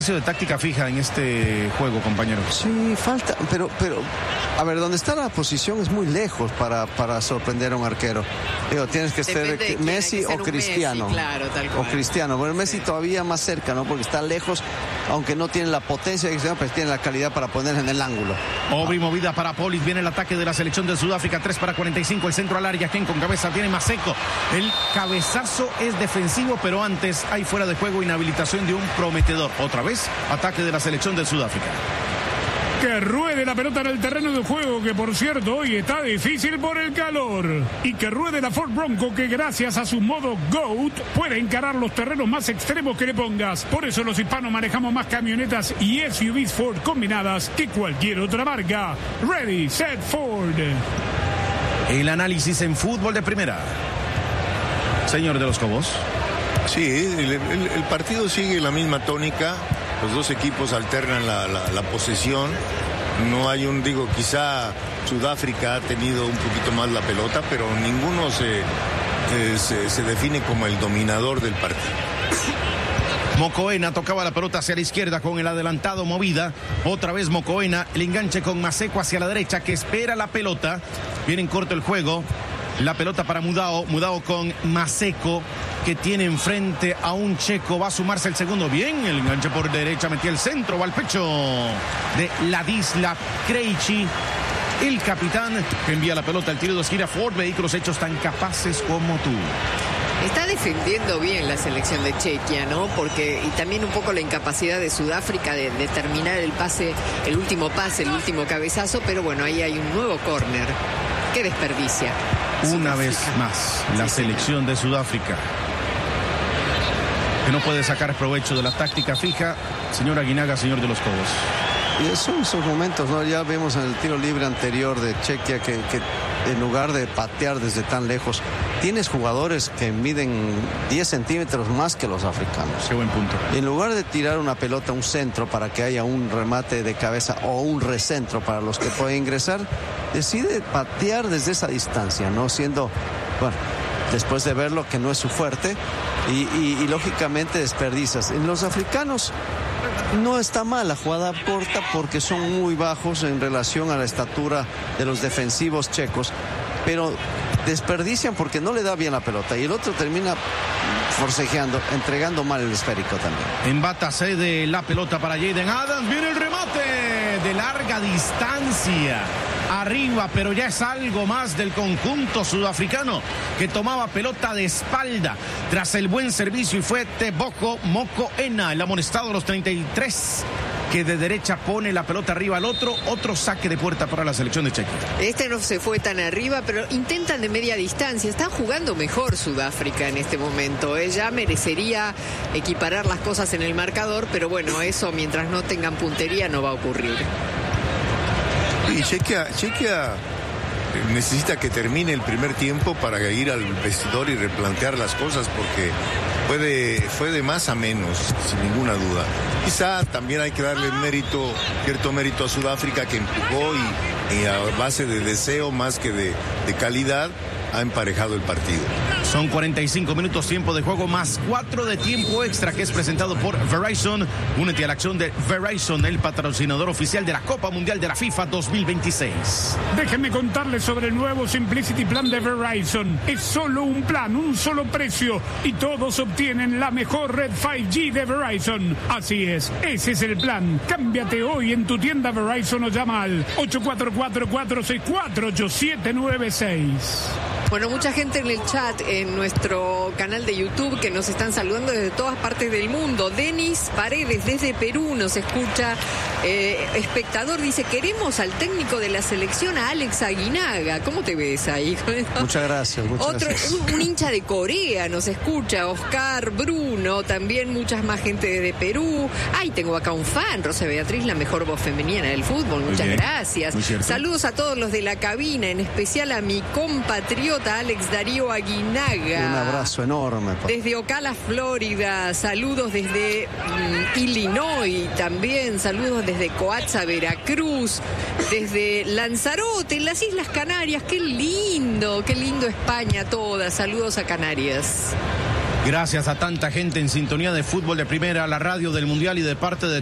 de táctica fija en este juego, compañero. Sí, falta, pero a ver, donde está la posición es muy lejos para sorprender a un arquero. Digo, tienes que ser Messi o Cristiano. Messi, claro, tal cual. O Cristiano. Bueno, Messi todavía más cerca, ¿no? Porque está lejos, aunque no tiene la potencia de Cristiano, pero tiene la calidad para poner en el ángulo. Obri movida para Polis, viene el ataque de la selección de Sudáfrica, 3-45, el centro al área, quien con cabeza tiene Maseko. El cabezazo es defensivo, pero antes hay fuera de juego inhabilitación de un prometedor. Otra vez, ataque de la selección de Sudáfrica. Que ruede la pelota en el terreno de juego, que por cierto hoy está difícil por el calor. Y que ruede la Ford Bronco, que gracias a su modo GOAT puede encarar los terrenos más extremos que le pongas. Por eso los hispanos manejamos más camionetas y SUVs Ford combinadas que cualquier otra marca. Ready, set, Ford. El análisis en fútbol de primera. Señor de los Cobos. Sí, el partido sigue la misma tónica. Los dos equipos alternan la posesión. No hay quizá Sudáfrica ha tenido un poquito más la pelota, pero ninguno se define como el dominador del partido. Mokoena tocaba la pelota hacia la izquierda con el adelantado movida. Otra vez Mokoena, el enganche con Maseko hacia la derecha, que espera la pelota. Viene en corto el juego. La pelota para Mudao con Maseko, que tiene enfrente a un checo. Va a sumarse el segundo. Bien, el enganche por derecha, metía el centro, va al pecho de Ladislav Krejci, el capitán, que envía la pelota al tiro de esquina. Ford, vehículos hechos tan capaces como tú. Está defendiendo bien la selección de Chequia, ¿no? Y también un poco la incapacidad de Sudáfrica de terminar el último pase, el último cabezazo, pero bueno, ahí hay un nuevo córner. ¡Qué desperdicia! Una vez más, la selección de Sudáfrica, que no puede sacar provecho de la táctica fija. Señor Aguinaga, señor de los Cobos. Y son esos momentos, ¿no? Ya vemos en el tiro libre anterior de Chequia que en lugar de patear desde tan lejos, tienes jugadores que miden 10 centímetros más que los africanos. Qué buen punto. Y en lugar de tirar una pelota, un centro para que haya un remate de cabeza o un recentro para los que pueden ingresar, decide patear desde esa distancia, ¿no? Después de verlo que no es su fuerte y lógicamente desperdicias. En los africanos no está mal la jugada corta porque son muy bajos en relación a la estatura de los defensivos checos, pero desperdician porque no le da bien la pelota y el otro termina forcejeando, entregando mal el esférico también. Embata cede la pelota para Jaden Adams, viene el remate de larga distancia. Arriba, pero ya es algo más del conjunto sudafricano, que tomaba pelota de espalda tras el buen servicio, y fue Tebogo Mokoena, el amonestado a los 33, que de derecha pone la pelota arriba al otro saque de puerta para la selección de Chequia. Este no se fue tan arriba, pero intentan de media distancia. Están jugando mejor Sudáfrica en este momento. Ya merecería equiparar las cosas en el marcador, pero bueno, eso mientras no tengan puntería no va a ocurrir. Y Chequia necesita que termine el primer tiempo para ir al vestidor y replantear las cosas, porque fue de más a menos, sin ninguna duda. Quizá también hay que darle cierto mérito a Sudáfrica, que empujó y a base de deseo más que de calidad ha emparejado el partido. Son 45 minutos tiempo de juego más 4 de tiempo extra, que es presentado por Verizon. Únete a la acción de Verizon, el patrocinador oficial de la Copa Mundial de la FIFA 2026. Déjenme contarles sobre el nuevo Simplicity Plan de Verizon. Es solo un plan, un solo precio, y todos obtienen la mejor red 5G de Verizon. Así es, ese es el plan. Cámbiate hoy en tu tienda Verizon o llama al 844-464-8796. Bueno, mucha gente en el chat, en nuestro canal de YouTube, que nos están saludando desde todas partes del mundo. Denis Paredes, desde Perú, nos escucha. Espectador dice: queremos al técnico de la selección, a Alex Aguinaga. ¿Cómo te ves ahí? Muchas gracias. Gracias. Un hincha de Corea nos escucha, Oscar Bruno, también muchas más gente desde Perú. Ay, tengo acá un fan, Rosa Beatriz, la mejor voz femenina del fútbol. Muchas gracias. Saludos a todos los de la cabina, en especial a mi compatriota Alex Darío Aguinaga. Un abrazo enorme. Desde Ocala, Florida. Saludos desde Illinois también. Saludos desde Coatza, Veracruz. Desde Lanzarote, en las Islas Canarias. Qué lindo España toda. Saludos a Canarias. Gracias a tanta gente en sintonía de Fútbol de Primera, la radio del Mundial y de parte de